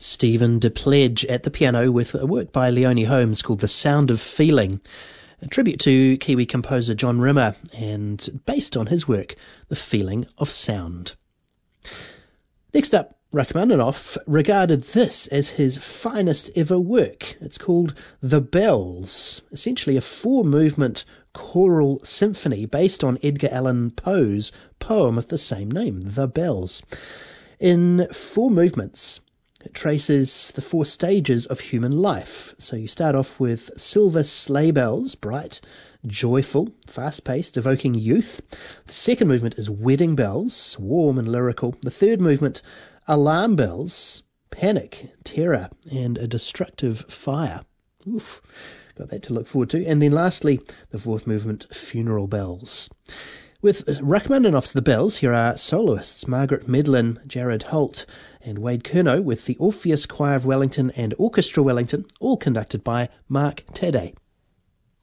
Stephen DePledge at the piano with a work by Leonie Holmes called The Sound of Feeling, a tribute to Kiwi composer John Rimmer, and based on his work, The Feeling of Sound. Next up, Rachmaninoff regarded this as his finest ever work. It's called The Bells, essentially a four-movement choral symphony based on Edgar Allan Poe's poem of the same name, The Bells. In four movements, it traces the four stages of human life. So you start off with silver sleigh bells, bright, joyful, fast-paced, evoking youth. The second movement is wedding bells, warm and lyrical. The third movement, alarm bells, panic, terror, and a destructive fire. Oof, got that to look forward to. And then lastly, the fourth movement, funeral bells. With Rachmaninoff's The Bells, here are soloists Margaret Medlin, Jared Holt, and Wade Curnow with the Orpheus Choir of Wellington and Orchestra Wellington, all conducted by Mark Taddei.